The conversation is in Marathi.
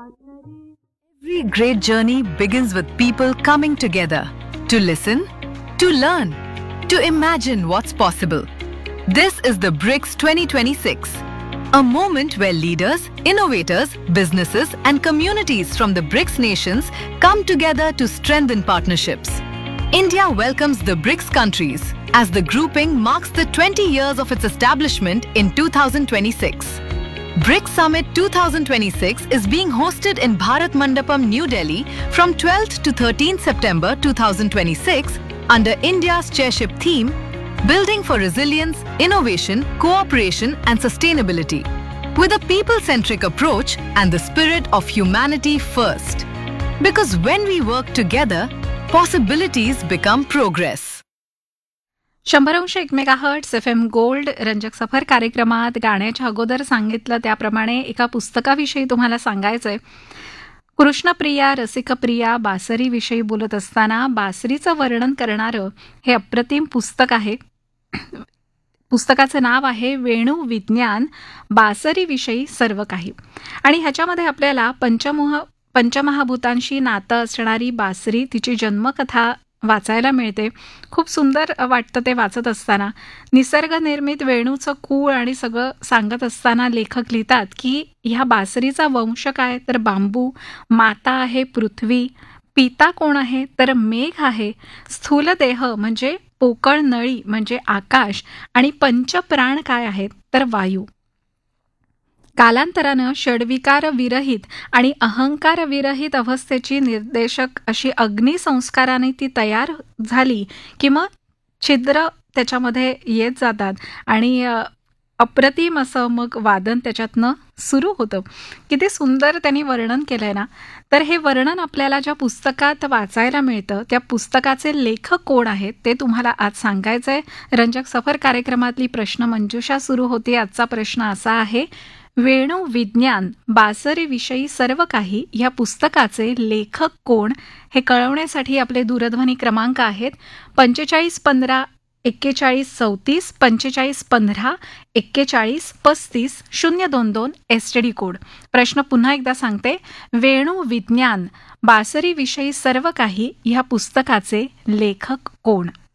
Every great journey begins with people coming together to listen, to learn, to imagine what's possible. This is the BRICS 2026, a moment where leaders, innovators, businesses, and communities from the BRICS nations come together to strengthen partnerships. India welcomes the BRICS countries as the grouping marks the 20 years of its establishment in 2026. BRICS Summit 2026 is being hosted in Bharat Mandapam, New Delhi from 12th to 13th September 2026 under India's chairship theme, Building for Resilience, Innovation, Cooperation and Sustainability, with a people-centric approach and the spirit of humanity first. Because when we work together, possibilities become progress. 100.1 megahertz FM gold रंजक सफर कार्यक्रमात गाण्याच्या अगोदर सांगितलं त्याप्रमाणे एका पुस्तकाविषयी तुम्हाला सांगायचंय. कृष्णप्रिया रसिकप्रिया बासरीविषयी बोलत असताना बासरीचं वर्णन करणारं हे अप्रतिम पुस्तक आहे. पुस्तकाचं नाव आहे वेणू विज्ञान बासरीविषयी सर्व काही. आणि ह्याच्यामध्ये आपल्याला पंचमहाभूतांशी नातं असणारी बासरी, तिची जन्मकथा वाचायला मिळते. खूप सुंदर वाटतं ते वाचत असताना. निसर्गनिर्मित वेणूचं कूळ आणि सगळं सांगत असताना लेखक लिहितात की ह्या बासरीचा वंश काय तर बांबू, माता आहे पृथ्वी, पिता कोण आहे तर मेघ आहे, स्थूल देह म्हणजे पोकळ नळी म्हणजे आकाश आणि पंचप्राण काय आहेत तर वायू. कालांतरानं षड्विकार विरहित आणि अहंकार विरहित अवस्थेची निर्देशक अशी अग्निसंस्काराने ती तयार झाली की मग छिद्र त्याच्यामध्ये येत जातात आणि अप्रतिम असं मग वादन त्याच्यातनं सुरू होतं. किती सुंदर त्यांनी वर्णन केलंय ना. तर हे वर्णन आपल्याला ज्या पुस्तकात वाचायला मिळतं त्या पुस्तकाचे लेखक कोण आहेत ते तुम्हाला आज सांगायचंय. रंजक सफर कार्यक्रमातली प्रश्न मंजुषा सुरू होती. आजचा प्रश्न असा आहे, वेणू विज्ञान बासरीविषयी सर्व काही या पुस्तकाचे लेखक कोण हे कळवण्यासाठी आपले दूरध्वनी क्रमांक आहेत 4515 4134 4515 4135 022 STD कोड. प्रश्न पुन्हा एकदा सांगते, वेणू विज्ञान बासरीविषयी सर्व काही या पुस्तकाचे लेखक कोण.